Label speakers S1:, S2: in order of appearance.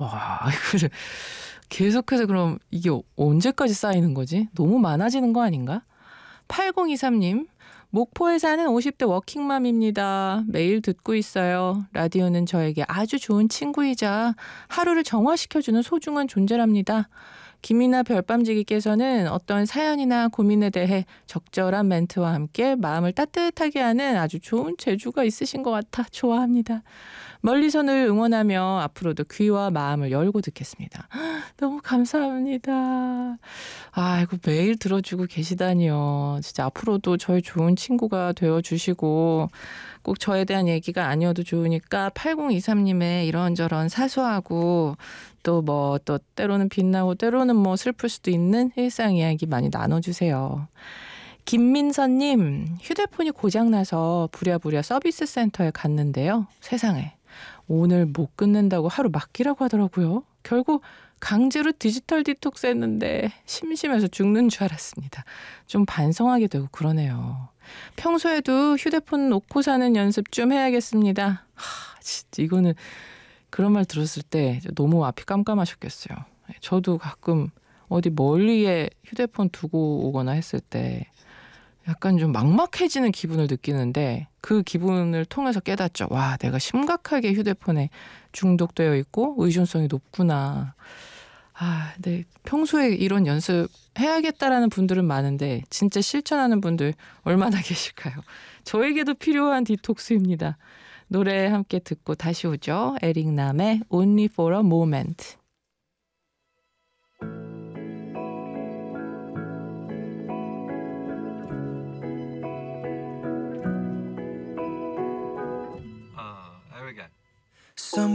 S1: 와, 이거를 계속해서 그럼 이게 언제까지 쌓이는 거지? 너무 많아지는 거 아닌가? 8023님, 목포에 사는 50대 워킹맘입니다. 매일 듣고 있어요. 라디오는 저에게 아주 좋은 친구이자 하루를 정화시켜주는 소중한 존재랍니다. 김이나 별밤지기께서는 어떤 사연이나 고민에 대해 적절한 멘트와 함께 마음을 따뜻하게 하는 아주 좋은 재주가 있으신 것 같아 좋아합니다. 멀리선을 응원하며 앞으로도 귀와 마음을 열고 듣겠습니다. 너무 감사합니다. 아이고 매일 들어주고 계시다니요. 진짜 앞으로도 저희 좋은 친구가 되어주시고 꼭 저에 대한 얘기가 아니어도 좋으니까 8023님의 이런저런 사소하고 또 또 때로는 빛나고 때로는 슬플 수도 있는 일상 이야기 많이 나눠주세요. 김민선님, 휴대폰이 고장나서 부랴부랴 서비스 센터에 갔는데요. 세상에 오늘 못 끊는다고 하루 맡기라고 하더라고요. 결국 강제로 디지털 디톡스 했는데 심심해서 죽는 줄 알았습니다. 좀 반성하게 되고 그러네요. 평소에도 휴대폰 놓고 사는 연습 좀 해야겠습니다. 진짜 이거는 그런 말 들었을 때 너무 앞이 깜깜하셨겠어요. 저도 가끔 어디 멀리에 휴대폰 두고 오거나 했을 때 약간 좀 막막해지는 기분을 느끼는데 그 기분을 통해서 깨닫죠. 와, 내가 심각하게 휴대폰에 중독되어 있고 의존성이 높구나. 네. 평소에 이런 연습 해야겠다라는 분들은 많은데 진짜 실천하는 분들 얼마나 계실까요? 저에게도 필요한 디톡스입니다. 노래 함께 듣고 다시 오죠. 에릭남의 Only for a Moment.
S2: Some